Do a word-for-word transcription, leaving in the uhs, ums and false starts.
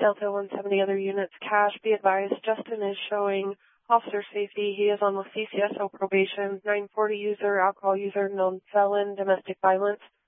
Delta one seventy other units, cash. Be advised, Justin is showing officer safety. He is on the C C S O probation, nine forty user, alcohol user, known felon, domestic violence.